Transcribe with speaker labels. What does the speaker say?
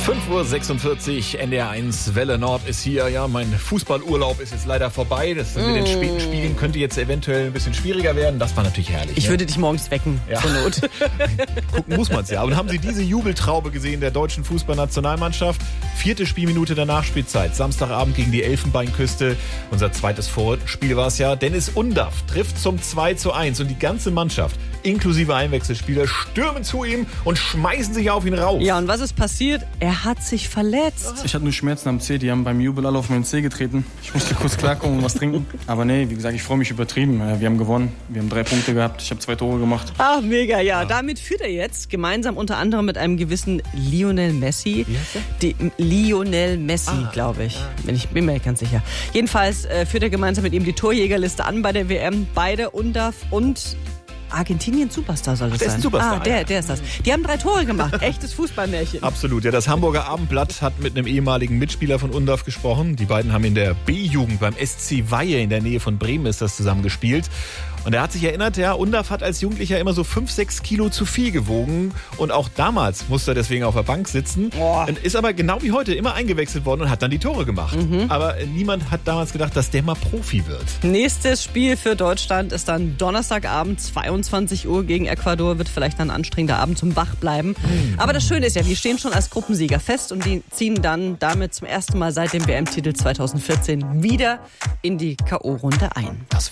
Speaker 1: 5:46 Uhr, NDR1 Welle Nord ist hier. Ja, mein Fußballurlaub ist jetzt leider vorbei. Das mit den späten Spielen könnte jetzt eventuell ein bisschen schwieriger werden. Das war natürlich herrlich.
Speaker 2: Ich würde dich morgens wecken, zur Not.
Speaker 1: Gucken muss man es ja. Aber haben Sie diese Jubeltraube gesehen der deutschen Fußballnationalmannschaft? 4. Spielminute der Nachspielzeit. Samstagabend gegen die Elfenbeinküste. Unser zweites Vorspiel war es ja. Dennis Undaff trifft zum 2:1 und die ganze Mannschaft, inklusive Einwechselspieler, stürmen zu ihm und schmeißen sich auf ihn rauf.
Speaker 2: Ja, und was ist passiert? Er hat sich verletzt.
Speaker 3: Ich hatte nur Schmerzen am Zeh, die haben beim Jubel alle auf meinen Zeh getreten. Ich musste kurz klarkommen und was trinken. Aber nee, wie gesagt, ich freue mich übertrieben. Wir haben gewonnen, wir haben 3 Punkte gehabt, ich habe 2 Tore gemacht.
Speaker 2: Ach, mega, ja. Damit führt er jetzt, gemeinsam unter anderem mit einem gewissen Lionel Messi.
Speaker 1: Wie heißt der?
Speaker 2: Lionel Messi, glaube ich. Bin mir ganz sicher. Jedenfalls führt er gemeinsam mit ihm die Torjägerliste an bei der WM. Beide Undaff und Argentinien-Superstar soll das sein.
Speaker 1: Der ist ein Superstar.
Speaker 2: Der ist das. Die haben 3 Tore gemacht. Echtes Fußballmärchen.
Speaker 1: Absolut. Ja, das Hamburger Abendblatt hat mit einem ehemaligen Mitspieler von Undaff gesprochen. Die beiden haben in der B-Jugend beim SC Weihe in der Nähe von Bremen ist das zusammen gespielt. Und er hat sich erinnert, ja, Undaff hat als Jugendlicher immer so 5-6 Kilo zu viel gewogen. Und auch damals musste er deswegen auf der Bank sitzen. Und ist aber genau wie heute immer eingewechselt worden und hat dann die Tore gemacht. Aber niemand hat damals gedacht, dass der mal Profi wird.
Speaker 2: Nächstes Spiel für Deutschland ist dann Donnerstagabend, 22 Uhr gegen Ecuador. Wird vielleicht ein anstrengender Abend zum Wachbleiben. Aber das Schöne ist ja, wir stehen schon als Gruppensieger fest und die ziehen dann damit zum ersten Mal seit dem WM-Titel 2014 wieder in die K.O.-Runde ein.
Speaker 1: Das